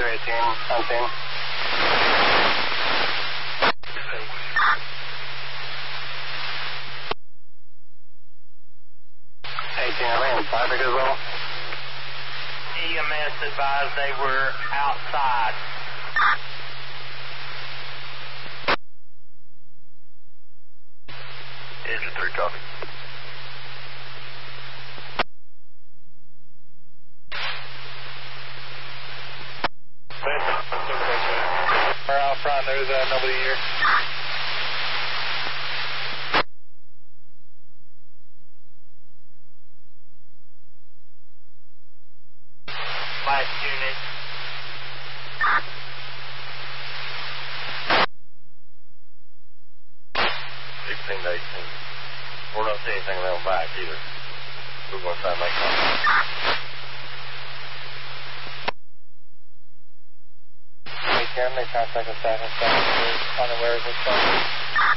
on 10. 18, I ran traffic as well. EMS advised they were outside. Engine 3 copy. We're out front, there's nobody here. Last unit. To 18. We're not seeing anything around back either. We're going to try and make contact. 18, make contact with staff and staff. Unaware of what's going on.